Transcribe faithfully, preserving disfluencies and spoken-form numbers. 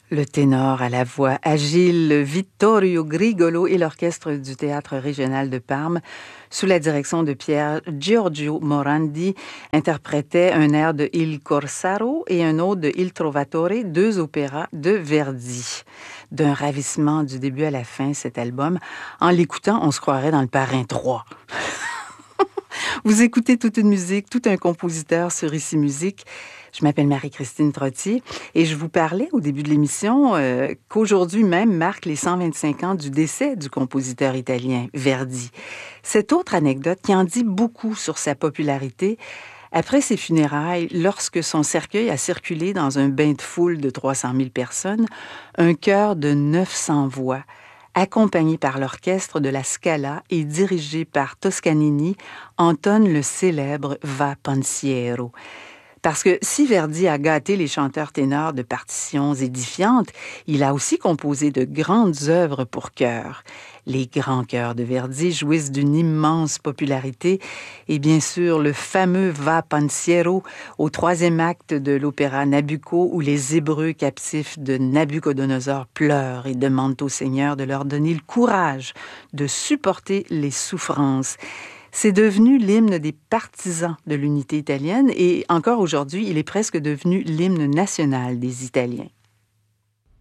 Le ténor à la voix agile Vittorio Grigolo et l'orchestre du Théâtre régional de Parme, sous la direction de Pier Giorgio Morandi, interprétaient un air de Il Corsaro et un autre de Il Trovatore, deux opéras de Verdi. D'un ravissement du début à la fin, cet album. En l'écoutant, on se croirait dans Le Parrain trois. Vous écoutez toute une musique, tout un compositeur sur Ici Musique. Je m'appelle Marie-Christine Trottier et je vous parlais au début de l'émission euh, qu'aujourd'hui même marque les cent vingt-cinq ans du décès du compositeur italien Verdi. Cette autre anecdote qui en dit beaucoup sur sa popularité, après ses funérailles, lorsque son cercueil a circulé dans un bain de foule de trois cent mille personnes, un chœur de neuf cents voix, accompagné par l'orchestre de la Scala et dirigé par Toscanini, entonne le célèbre Va Pensiero. Parce que si Verdi a gâté les chanteurs ténors de partitions édifiantes, il a aussi composé de grandes œuvres pour chœur. Les grands chœurs de Verdi jouissent d'une immense popularité et bien sûr le fameux Va Pensiero au troisième acte de l'opéra Nabucco où les Hébreux captifs de Nabucodonosor pleurent et demandent au Seigneur de leur donner le courage de supporter les souffrances. C'est devenu l'hymne des partisans de l'unité italienne et encore aujourd'hui, il est presque devenu l'hymne national des Italiens.